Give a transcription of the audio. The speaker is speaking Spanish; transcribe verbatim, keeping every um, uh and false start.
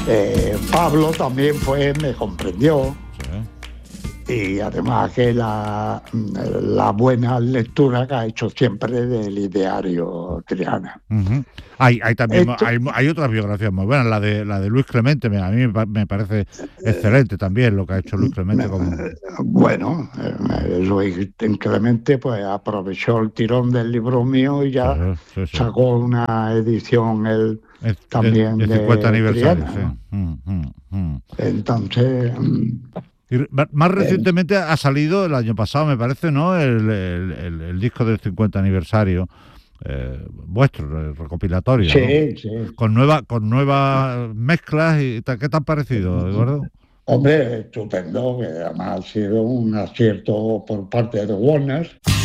Eh, Pablo también fue, me comprendió. Y además que la, la buena lectura que ha hecho siempre del ideario Triana. Uh-huh. Hay, hay también Esto, hay, hay otras biografías muy buenas, la de la de Luis Clemente, me, a mí me, me parece excelente también lo que ha hecho Luis Clemente. Como... Bueno, eh, Luis Clemente pues aprovechó el tirón del libro mío y ya sí, sí, sí. sacó una edición él el, también de, de cincuenta de aniversario, Triana, sí. ¿no? Uh, uh, uh. Entonces... Y más recientemente ha salido el año pasado, me parece, ¿no? El, el, el, el disco del cincuenta aniversario eh, vuestro, el recopilatorio, ¿no? Sí, sí. Con nueva, con nuevas mezclas y tal. ¿Qué te han parecido, Eduardo? Hombre, estupendo, que además ha sido un acierto por parte de Warner.